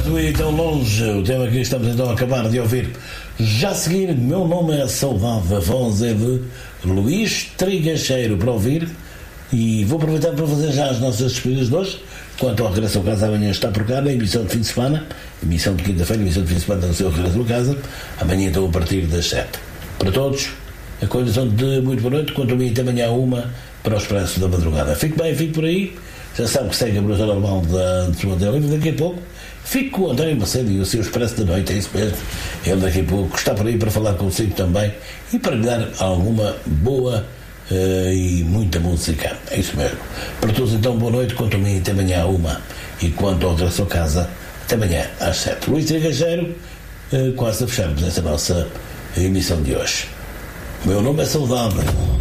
perto e tão longe, o tema que estamos então a acabar de ouvir. Já a seguir, meu nome é Saudade, a voz é de Luís Trigacheiro para ouvir, e vou aproveitar para fazer já as nossas despedidas de hoje. Quanto ao regresso ao casa, amanhã está por cá, na emissão de fim de semana, emissão de quinta-feira, emissão de fim de semana no seu regresso ao casa, amanhã então a partir das 7. Para todos, a condição de muito boa noite, quanto a mim até amanhã para o Expresso da Madrugada. Fique bem, fique por aí, já sabe que segue a bruxa normal da Segunda Livre, daqui a pouco fico com o António Macedo e o seu Expresso da Noite, é isso mesmo. Ele daqui a pouco está por aí para falar consigo também e para lhe dar alguma boa e muita música, é isso mesmo. Para todos então, boa noite, quanto a mim até amanhã e quanto ao regresso a casa, até amanhã às 7. Luís Trigacheiro, quase a fecharmos esta nossa emissão de hoje. O meu nome é Saudade.